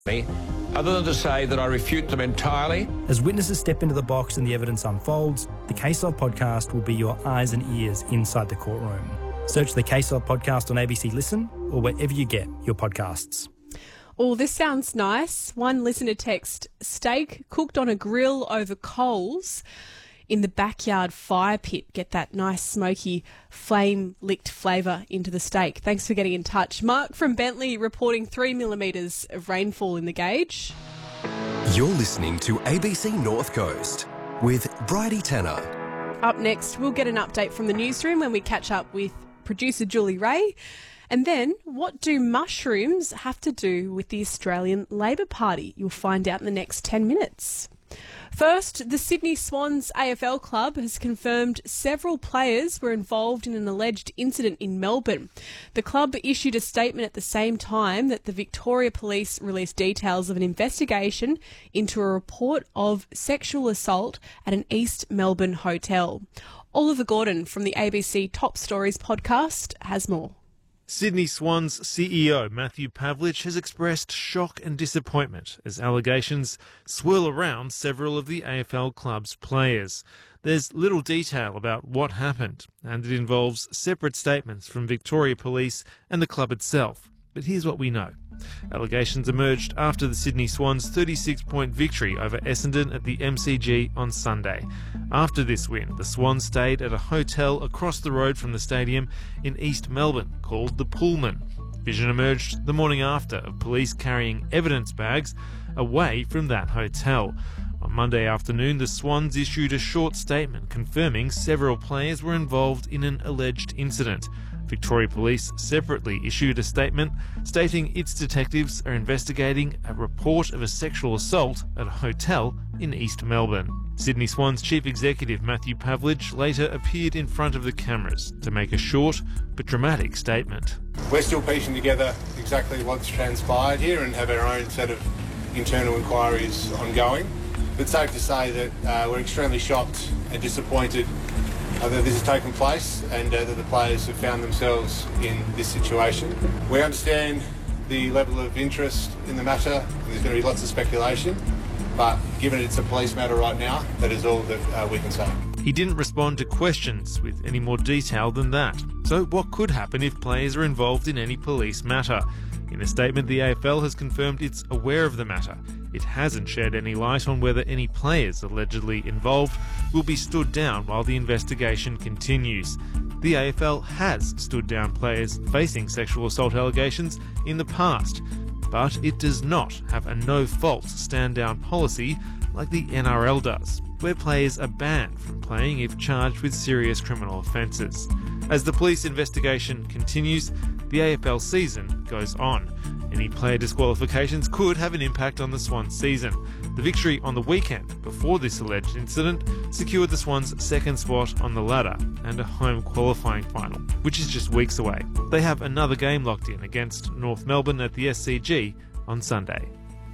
other than to say that I refute them entirely. As witnesses step into the box and the evidence unfolds, the Case Log podcast will be your eyes and ears inside the courtroom. Search the Case Log podcast on ABC Listen or wherever you get your podcasts. Oh, this sounds nice. One listener text, steak cooked on a grill over coals in the backyard fire pit. Get that nice smoky flame-licked flavour into the steak. Thanks for getting in touch. Mark from Bentley reporting 3 millimetres of rainfall in the gauge. You're listening to ABC North Coast with Bridie Tanner. Up next, we'll get an update from the newsroom when we catch up with producer Julie Ray. And then, what do mushrooms have to do with the Australian Labor Party? You'll find out in the next 10 minutes. First, the Sydney Swans AFL club has confirmed several players were involved in an alleged incident in Melbourne. The club issued a statement at the same time that the Victoria Police released details of an investigation into a report of sexual assault at an East Melbourne hotel. Oliver Gordon from the ABC Top Stories podcast has more. Sydney Swans CEO Matthew Pavlich has expressed shock and disappointment as allegations swirl around several of the AFL club's players. There's little detail about what happened, and it involves separate statements from Victoria Police and the club itself. But here's what we know. Allegations emerged after the Sydney Swans' 36-point victory over Essendon at the MCG on Sunday. After this win, the Swans stayed at a hotel across the road from the stadium in East Melbourne called the Pullman. Vision emerged the morning after of police carrying evidence bags away from that hotel. On Monday afternoon, the Swans issued a short statement confirming several players were involved in an alleged incident. Victoria Police separately issued a statement stating its detectives are investigating a report of a sexual assault at a hotel in East Melbourne. Sydney Swans Chief Executive Matthew Pavlich later appeared in front of the cameras to make a short but dramatic statement. We're still piecing together exactly what's transpired here and have our own set of internal inquiries ongoing. But it's safe to say that we're extremely shocked and disappointed that this has taken place and that the players have found themselves in this situation. We understand the level of interest in the matter. There's going to be lots of speculation, but given it's a police matter right now, that is all that we can say. He didn't respond to questions with any more detail than that. So what could happen if players are involved in any police matter? In a statement, the AFL has confirmed it's aware of the matter. It hasn't shed any light on whether any players allegedly involved will be stood down while the investigation continues. The AFL has stood down players facing sexual assault allegations in the past, but it does not have a no-fault stand-down policy like the NRL does, where players are banned from playing if charged with serious criminal offences. As the police investigation continues, the AFL season goes on. Any player disqualifications could have an impact on the Swans season. The victory on the weekend before this alleged incident secured the Swans' second spot on the ladder and a home qualifying final, which is just weeks away. They have another game locked in against North Melbourne at the SCG on Sunday.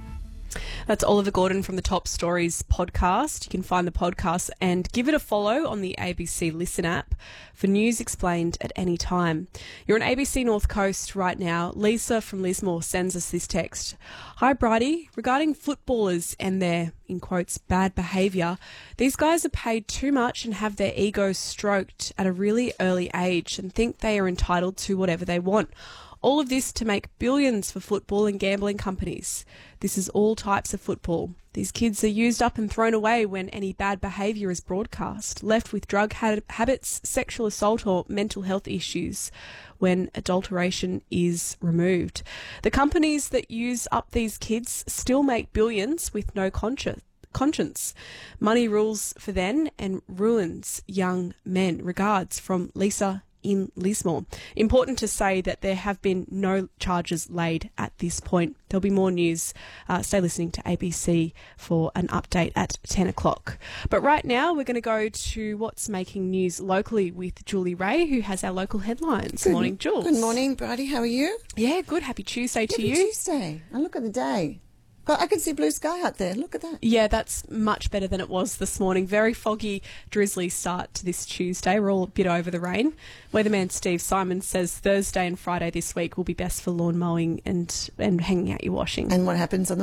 That's Oliver Gordon from the Top Stories podcast. You can find the podcast and give it a follow on the ABC Listen app for news explained at any time. You're on ABC North Coast right now. Lisa from Lismore sends us this text. Hi, Bridie. Regarding footballers and their, in quotes, bad behaviour, these guys are paid too much and have their egos stroked at a really early age and think they are entitled to whatever they want. All of this to make billions for football and gambling companies. This is all types of football. These kids are used up and thrown away when any bad behaviour is broadcast, left with drug habits, sexual assault or mental health issues when adulteration is removed. The companies that use up these kids still make billions with no conscience. Money rules for them and ruins young men. Regards from Lisa in Lismore. Important to say that there have been no charges laid at this point. There'll be more news. Stay listening to ABC for an update at 10 o'clock. But right now, we're going to go to what's making news locally with Julie Ray, who has our local headlines. Good morning, Jules. Good morning, Bridie. How are you? Yeah, good. Happy Tuesday to you. Happy Tuesday. And look at the day. God, I can see blue sky out there. Look at that. Yeah, that's much better than it was this morning. Very foggy, drizzly start to this Tuesday. We're all a bit over the rain. Weatherman Steve Simon says Thursday and Friday this week will be best for lawn mowing and hanging out your washing. And what happens on the